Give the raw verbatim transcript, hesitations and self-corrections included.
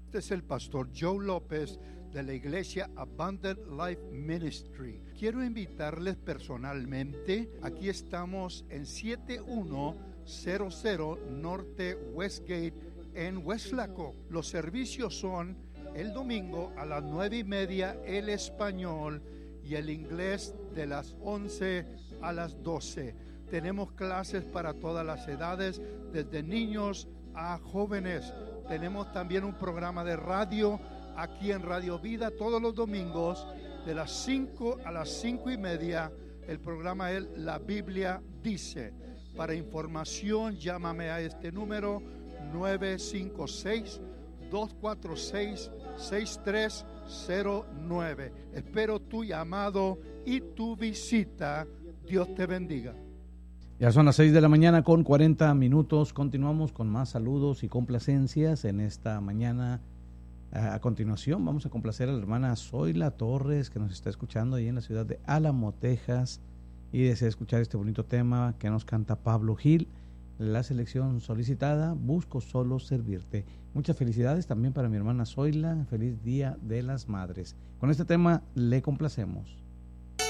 Este es el pastor Joe López de la iglesia Abundant Life Ministry. Quiero invitarles personalmente. Aquí estamos en siete uno cero cero Norte Westgate en Weslaco. Los servicios son el domingo a las nueve y media el español y el inglés de las once a las doce. Tenemos clases para todas las edades, desde niños a jóvenes. Tenemos también un programa de radio aquí en Radio Vida todos los domingos de las cinco a las cinco y media. El programa es La Biblia Dice. Para información, llámame a este número nueve cinco seis, dos cuatro seis, seis tres cero nueve. Espero tu llamado y tu visita. Dios te bendiga. Ya son las seis de la mañana con cuarenta minutos. Continuamos con más saludos y complacencias en esta mañana. A continuación vamos a complacer a la hermana Zoila Torres, que nos está escuchando ahí en la ciudad de Álamo, Texas, y desea escuchar este bonito tema que nos canta Pablo Gil. La selección solicitada, Busco solo servirte. Muchas felicidades también para mi hermana Zoila. Feliz Día de las Madres. Con este tema le complacemos.